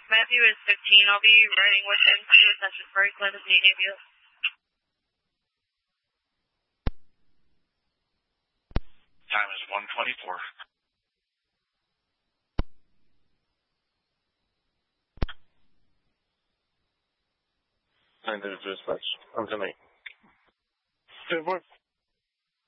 Matthew is 15. I'll be riding with him to Session Break. Let us meet you. Time is 1:24. I did dispatch. I'm tonight. Good work.